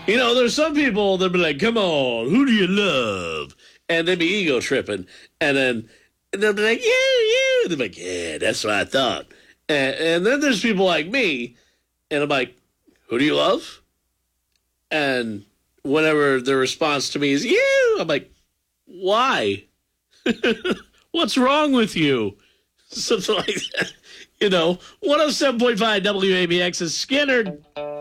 There's some people that be like, come on, who do you love? And they'd be ego tripping. And then they'll be like, you. They're like, yeah, that's what I thought. And then there's people like me, and I'm like, who do you love? And whenever the response to me is you, I'm like, why? What's wrong with you? Something like that. 107.5 WABX is Skinner.